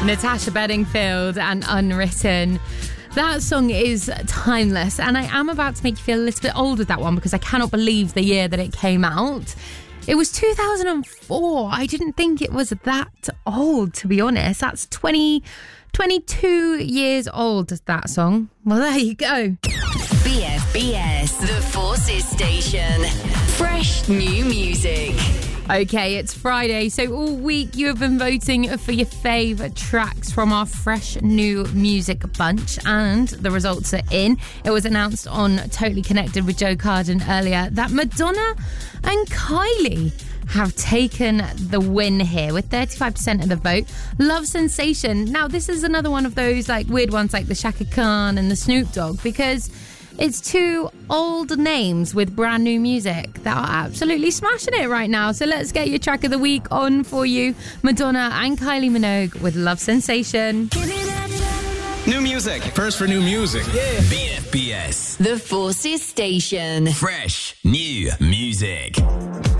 Natasha Bedingfield and Unwritten. That song is timeless, and I am about to make you feel a little bit old with that one because I cannot believe the year that it came out. It was 2004. I didn't think it was that old, to be honest. That's 22 years old, that song. Well, there you go. BFBS, the Forces Station. Fresh new music. Okay, it's Friday, so all week you have been voting for your favourite tracks from our fresh new music bunch, and the results are in. It was announced on Totally Connected with Joe Carden earlier that Madonna and Kylie have taken the win here with 35% of the vote. Love Sensation. Now, this is another one of those like weird ones like the Shaka Khan and the Snoop Dogg, because it's two old names with brand new music that are absolutely smashing it right now. So let's get your track of the week on for you. Madonna and Kylie Minogue with Love Sensation. New music. First for new music. Yeah. BFBS, the Forces Station. Fresh new music.